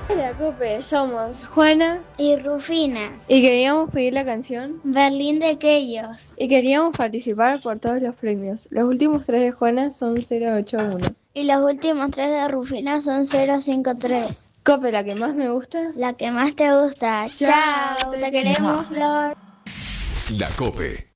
Hola, Cope, somos Juana y Rufina, y queríamos pedir la canción Berlín de Aquellos. y queríamos participar por todos los premios. Los últimos tres de Juana son 081. Y los últimos tres de Rufina son 053. Cope, la que más me gusta. La que más te gusta. Chao, Chao, te te queremos, queremos. Flor. La Cope.